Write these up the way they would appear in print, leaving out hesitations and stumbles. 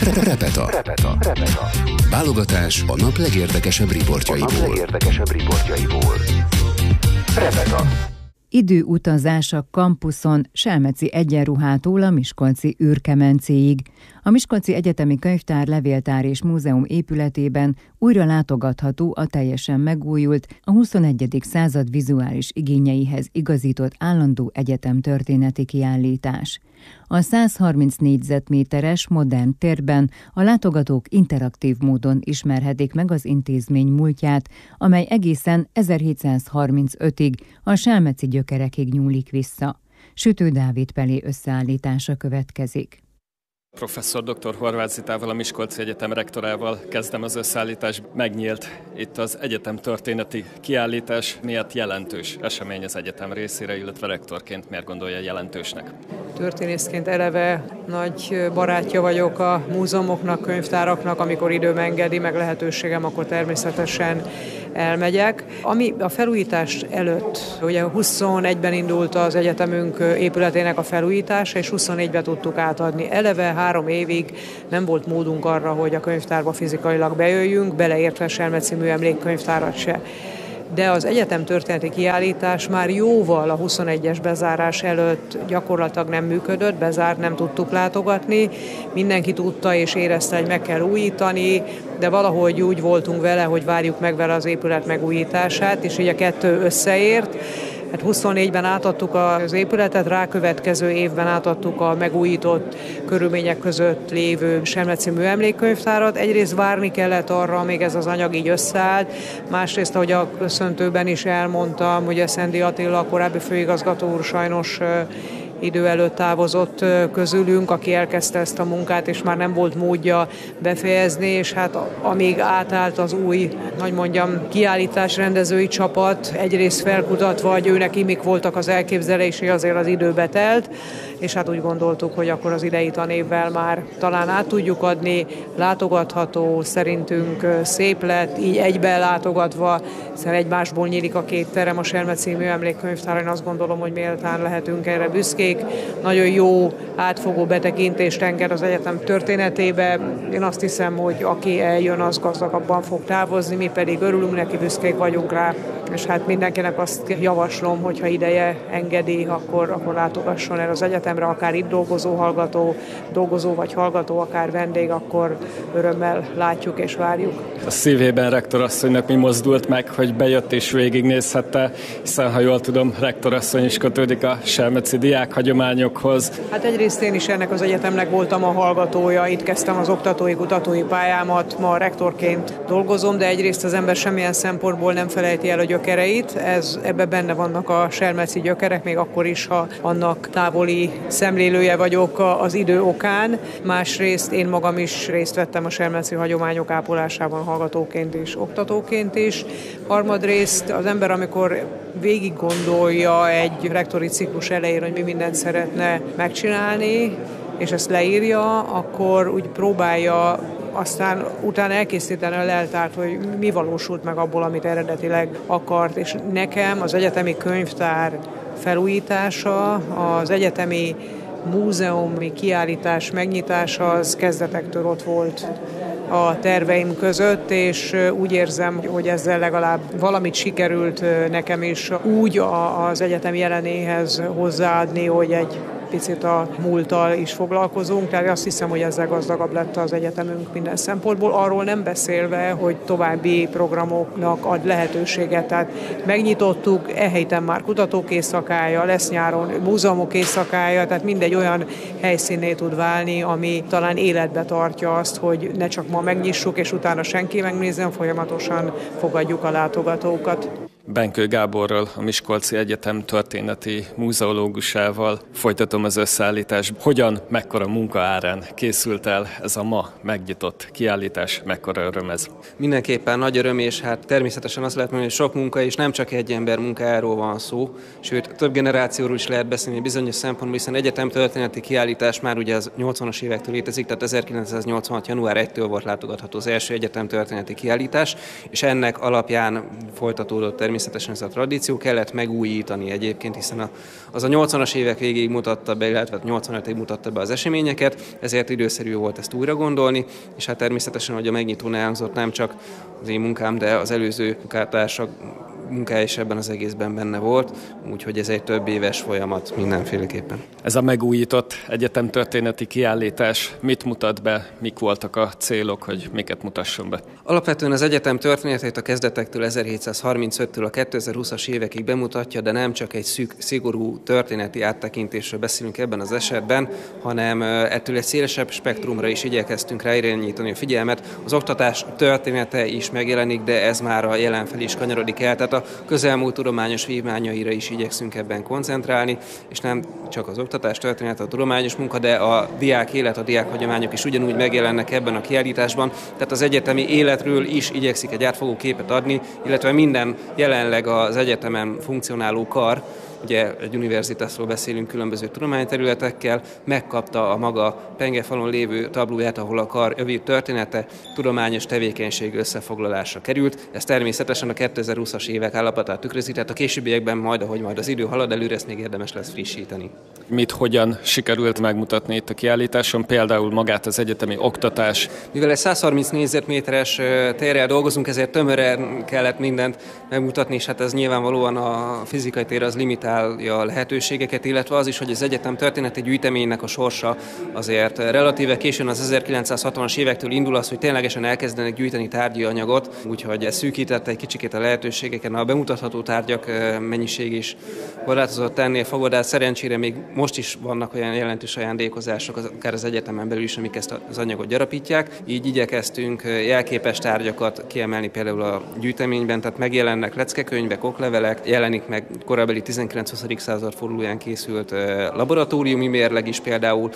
Repeta. Válogatás a nap legérdekesebb riportjaiból. Repeta. Időutazás a kampuszon Selmeci egyenruhától a Miskolci űrkemencéig. A Miskolci Egyetemi Könyvtár, Levéltár és Múzeum épületében újra látogatható a teljesen megújult, a 21. század vizuális igényeihez igazított állandó egyetemtörténeti kiállítás. A 130 négyzetméteres modern térben a látogatók interaktív módon ismerhetik meg az intézmény múltját, amely egészen 1735-ig a selmeci gyökerekig nyúlik vissza. Sütő Dávid Pelé összeállítása következik. Professzor dr. Horváth Zitával, a Miskolci Egyetem rektorával kezdem az összeállítást. Megnyílt itt az egyetem történeti kiállítás. Miért jelentős esemény az egyetem részére, illetve rektorként miért gondolja jelentősnek? Történészként eleve nagy barátja vagyok a múzeumoknak, könyvtáraknak, amikor időm engedi, meg lehetőségem, akkor természetesen elmegyek. Ami a felújítás előtt, ugye 21-ben indult az egyetemünk épületének a felújítása, és 24-ben tudtuk átadni. Eleve 3 évig nem volt módunk arra, hogy a könyvtárba fizikailag bejöjjünk, beleértve Selmeci műemlékkönyvtárat se. De az egyetem történeti kiállítás már jóval a 21-es bezárás előtt gyakorlatilag nem működött, bezárt, nem tudtuk látogatni. Mindenki tudta és érezte, hogy meg kell újítani, de valahogy úgy voltunk vele, hogy várjuk meg vele az épület megújítását, és így a kettő összeért. 24-ben átadtuk az épületet, rákövetkező évben átadtuk a megújított körülmények között lévő Selmeci műemlékkönyvtárat. Egyrészt várni kellett arra, amíg ez az anyag így összeállt, másrészt, ahogy a köszöntőben is elmondtam, hogy a Szendi Attila, a korábbi főigazgató úr sajnos idő előtt távozott közülünk, aki elkezdte ezt a munkát, és már nem volt módja befejezni, és hát amíg átállt az új, kiállítás rendezői csapat, egyrészt felkutatva, hogy őnek mik voltak az elképzelései, azért az időbe telt, és hát úgy gondoltuk, hogy akkor az idei tanévvel már talán át tudjuk adni, látogatható, szerintünk szép lett, így egyben látogatva, hiszen egymásból nyílik a 2 terem, a Selmeci műemlékkönyvtár, én azt gondolom, hogy méltán lehetünk erre büszkék. Nagyon jó, átfogó betekintést enged az egyetem történetébe. Én azt hiszem, hogy aki eljön, az gazdagabban fog távozni, mi pedig örülünk neki, büszkék vagyunk rá, és hát mindenkinek azt javaslom, hogyha ideje engedi, akkor látogasson el az egyetemre, akár itt dolgozó vagy hallgató, akár vendég, akkor örömmel látjuk és várjuk. A szívében rektorasszonynak mi mozdult meg, hogy bejött és végignézhette, hiszen ha jól tudom, rektorasszony is kötődik a selmeci diákhagyományokhoz. Hát egyrészt én is ennek az egyetemnek voltam a hallgatója, itt kezdtem az kutatói pályámat, ma rektorként dolgozom, de egyrészt az ember semmilyen szempontból nem felejti el a gyökereit, ebben benne vannak a selmeci gyökerek, még akkor is, ha annak távoli szemlélője vagyok az idő okán. Másrészt én magam is részt vettem a selmeci hagyományok ápolásában hallgatóként és oktatóként is. Harmadrészt az ember, amikor végig gondolja egy rektori ciklus elején, hogy mi mindent szeretne megcsinálni, és ezt leírja, akkor úgy próbálja aztán utána elkészíteni a leltárt, hogy mi valósult meg abból, amit eredetileg akart. És nekem az egyetemi könyvtár felújítása, az egyetemi múzeumi kiállítás megnyitása az kezdetektől ott volt a terveim között, és úgy érzem, hogy ezzel legalább valamit sikerült nekem is úgy az egyetem jelenéhez hozzáadni, hogy egy picit a múlttal is foglalkozunk, tehát azt hiszem, hogy ezzel gazdagabb lett az egyetemünk minden szempontból, arról nem beszélve, hogy további programoknak ad lehetőséget, tehát megnyitottuk, héten már kutatók éjszakája, lesz nyáron múzeumok éjszakája, tehát mindegy olyan helyszínné tud válni, ami talán életbe tartja azt, hogy ne csak ma megnyissuk, és utána senki megnézzen, folyamatosan fogadjuk a látogatókat. Benkő Gáborral, a Miskolci Egyetem történeti múzeológusával folytatom az összeállítást. Hogyan, mekkora munka árán készült el ez a ma megnyitott kiállítás, mekkora öröm ez? Mindenképpen nagy öröm, és hát természetesen azt lehet mondani, hogy sok munka, és nem csak egy ember munkájáról van szó, sőt több generációról is lehet beszélni bizonyos szempontból, hiszen egyetem történeti kiállítás már ugye az 80-as évektől létezik, tehát 1986. január 1-től volt látogatható az első egyetem történeti kiállítás, és ennek alapján folytatódott természetesen természetesen ez a tradíció, kellett megújítani egyébként, hiszen az a 80-as évek végéig mutatta be, illetve 85-ig mutatta be az eseményeket, ezért időszerű volt ezt újra gondolni, és hát természetesen, hogy a megnyitón elhangzott, nem csak az én munkám, de az előző munkátársak munkája is ebben az egészben benne volt, úgyhogy ez egy több éves folyamat mindenféleképpen. Ez a megújított egyetemtörténeti kiállítás mit mutat be, mik voltak a célok, hogy miket mutasson be? Alapvetően az egyetem történetét a kezdetektől 1735-től a 2020-as évekig bemutatja, de nem csak egy szigorú történeti áttekintésről beszélünk ebben az esetben, hanem ettől egy szélesebb spektrumra is igyekeztünk ráirányítani a figyelmet. Az oktatás története is megjelenik, de ez már a jelen felé is kanyarodik el, tehát a közelmúlt tudományos vívmányaira is igyekszünk ebben koncentrálni, és nem csak az oktatás történet, a tudományos munka, de a diák élet, a diákhagyományok is ugyanúgy megjelennek ebben a kiállításban, tehát az egyetemi életről is igyekszik egy átfogó képet adni, illetve minden jelenleg az egyetemen funkcionáló kar, ugye egy univerzitásról beszélünk különböző tudományterületekkel, megkapta a maga pengefalon lévő tablóját, ahol a kar rövid története, tudományos tevékenység összefoglalásra került. Ez természetesen a 2020-as évek állapotát tükrözi, tehát a későbbiekben ahogy az idő halad előre, ezt még érdemes lesz frissíteni. Hogyan sikerült megmutatni itt a kiállításon, például magát az egyetemi oktatás? Mivel egy 130 négyzetméteres térrel dolgozunk, ezért tömören kellett mindent megmutatni, és hát ez nyilvánvalóan a fizikai tér az limitálja a lehetőségeket, illetve az is, hogy az egyetem történeti gyűjteménynek a sorsa azért relatíve későn az 1960-as évektől indul az, hogy ténylegesen elkezdenek gyűjteni tárgyi anyagot, úgyhogy ez szűkítette egy kicsikét a lehetőségeken. A bemutatható tárgyak mennyiség is korlátozott ennél fogva, de szerencsére még most is vannak olyan jelentős ajándékozások, akár az egyetemen belül is, amik ezt az anyagot gyarapítják. Így igyekeztünk jelképes tárgyakat kiemelni például a gyűjteményben, tehát megjelennek leckekönyvek, oklevelek, jelenik meg korabeli 19-20. század fordulóján készült laboratóriumi mérleg is például,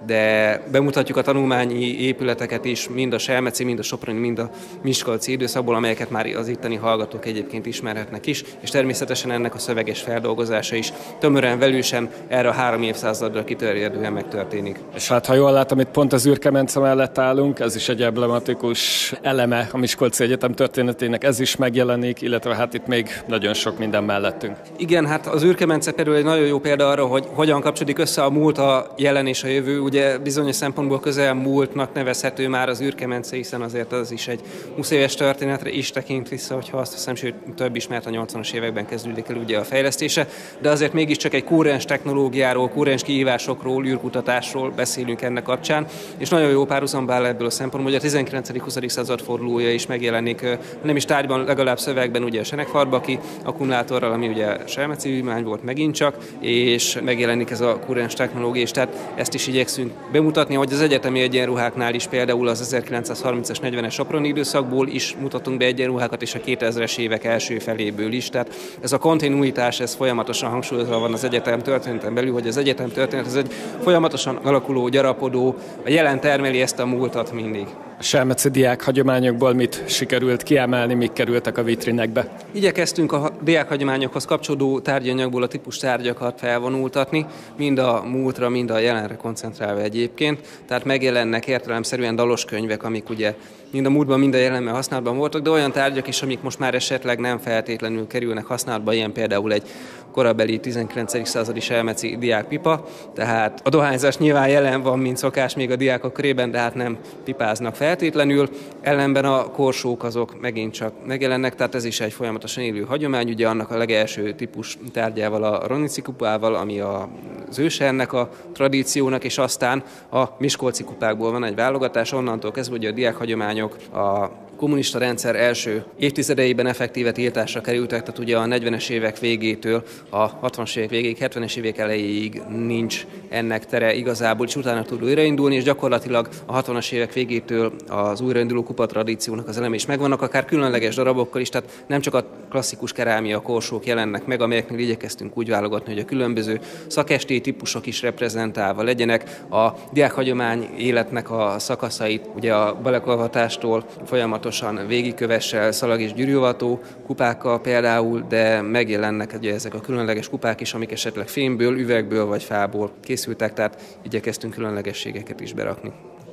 de bemutatjuk a tanulmányi épületeket is, mind a selmeci, mind a soproni, mind a miskolci időszakból, amelyeket már az itteni hallgatók egyébként ismerhetnek is, és természetesen ennek a szöveges feldolgozása is tömören, velősen erre a 3 évszázadra kitörjedően megtörténik. És hát ha jól látom, itt pont az űrkemence mellett állunk, ez is egy emblematikus eleme a Miskolci Egyetem történetének, ez is megjelenik, illetve hát itt még nagyon sok minden mellettünk. Igen, hát az űrkemence például egy nagyon jó példa arra, hogy hogyan kapcsolódik össze a múlt, a jelen és a jövő. Ugye bizonyos szempontból közelmúltnak nevezhető már az űrkemence, hiszen azért az is egy 20 éves történetre is tekint vissza, hogyha azt hiszem, sőt több is, mert a 80-as években kezdődik el ugye a fejlesztése, de azért mégiscsak egy kúrens technológiáról, kúrens kihívásokról, űrkutatásról beszélünk ennek kapcsán, és nagyon jó párhuzamba áll ebből a szempontból, hogy a 19.-20. század fordulója is megjelenik, nem is tárgyban, legalább szövegben ugye a Senekfarbaki akkumulátorral, ami ugye selmeci vívmány volt megint csak, és megjelenik ez a kúrens technológia, és tehát ezt is igyekszünk bemutatni, hogy az egyetemi egyenruháknál is például az 1930-as, 40-es soproni időszakból is mutatunk be egyenruhákat, és a 2000-es évek első feléből is. Tehát ez a kontinuitás, ez folyamatosan hangsúlyozva van az egyetem történeten belül, hogy az egyetem történet ez egy folyamatosan alakuló, gyarapodó, a jelen termeli ezt a múltat mindig. A selmeci diákhagyományokból mit sikerült kiemelni, mik kerültek a vitrinekbe? Igyekeztünk a diákhagyományokhoz kapcsolódó tárgyanyagból a típus tárgyakat felvonultatni, mind a múltra, mind a jelenre koncentrálva egyébként. Tehát megjelennek értelemszerűen dalos könyvek, amik ugye mind a múltban, mind a jelenben használatban voltak, de olyan tárgyak is, amik most már esetleg nem feltétlenül kerülnek használatba, ilyen például egy korabeli 19. századi selmeci diákpipa, tehát a dohányzás nyilván jelen van, mint szokás még a diákok körében, de hát nem pipáznak feltétlenül, ellenben a korsók azok megint csak megjelennek, tehát ez is egy folyamatosan élő hagyomány, ugye annak a legelső típus tárgyával, a Ronici kupával, ami az őse ennek a tradíciónak, és aztán a miskolci kupákból van egy válogatás, onnantól kezdve ugye a diákhagyományok a kommunista rendszer első évtizedeiben effektíve tiltásra kerültek, tehát ugye a 40-es évek végétől a 60-as évek végéig, 70-es évek elejéig nincs ennek tere igazából, és utána tud újraindulni, és gyakorlatilag a 60-as évek végétől az újrainduló kupa tradíciónak az eleme is megvannak, akár különleges darabokkal is, tehát nem csak a klasszikus kerámia korsók jelennek meg, amelyeknél igyekeztünk úgy válogatni, hogy a különböző szakestély típusok is reprezentálva legyenek, a diákhagyomány életnek a szakaszait, ugye a belekolvatástól folyamatosan végigkövesse szalag és gyűrűavató kupákkal például, de megjelennek ugye ezek a különleges kupák is, amik esetleg fémből, üvegből vagy fából készültek, tehát igyekeztünk különlegességeket is berakni.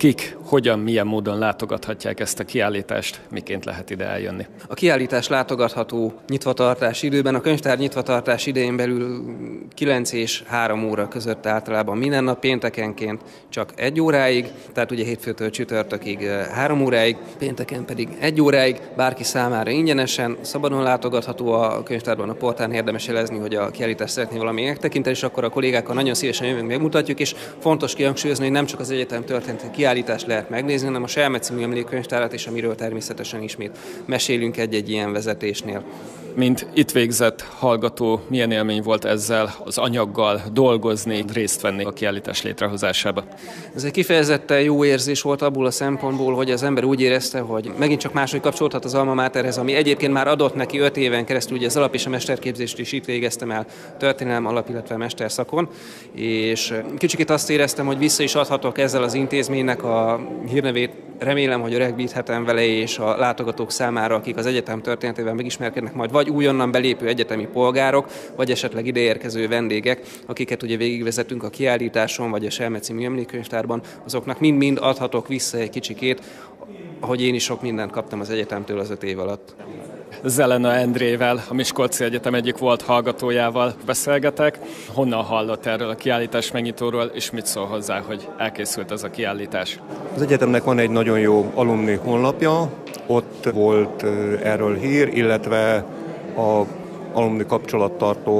Kik, hogyan, milyen módon látogathatják ezt a kiállítást, miként lehet ide eljönni? A kiállítás látogatható nyitvatartási időben, a könyvtár nyitvatartás idején belül 9 és 3 óra között általában minden nap, péntekenként csak 1 óráig, tehát ugye hétfőtől csütörtökig 3 óráig, pénteken pedig 1 óráig, bárki számára ingyenesen, szabadon látogatható a könyvtárban, a portán. Érdemes jelezni, hogy a kiállítást szeretné valami megtekinteni, és akkor a kollégákkal nagyon szívesen jövünk, megmutatjuk, és fontos kihangsúlyozni, hogy nem csak az egyetem történeti kiállítást lehet megnézni, hanem a Selmeci Műemlékkönyvtárat is, amiről természetesen ismét mesélünk egy-egy ilyen vezetésnél. Mint itt végzett hallgató, milyen élmény volt ezzel az anyaggal dolgozni, részt venni a kiállítás létrehozásába? Ez egy kifejezetten jó érzés volt abból a szempontból, hogy az ember úgy érezte, hogy megint csak máshogy kapcsolódhat az Alma Materhez, ami egyébként már adott neki 5 éven keresztül, ugye az alap- és a mesterképzést is itt végeztem el történelem alap, illetve mesterszakon, és kicsit azt éreztem, hogy vissza is adhatok ezzel az intézménynek a hírnevét. Remélem, hogy öregbíthetem vele, és a látogatók számára, akik az egyetem történetével megismerkednek, majd vagy újonnan belépő egyetemi polgárok, vagy esetleg ideérkező vendégek, akiket ugye végigvezetünk a kiállításon, vagy a Selmeci Műemlékkönyvtárban, azoknak mind-mind adhatok vissza egy kicsikét, ahogy én is sok mindent kaptam az egyetemtől az 5 év alatt. Zelena Endrével, a Miskolci Egyetem egyik volt hallgatójával beszélgetek. Honnan hallott erről a kiállítás megnyitóról, és mit szól hozzá, hogy elkészült ez a kiállítás? Az egyetemnek van egy nagyon jó alumni honlapja, ott volt erről hír, illetve a alumni kapcsolattartó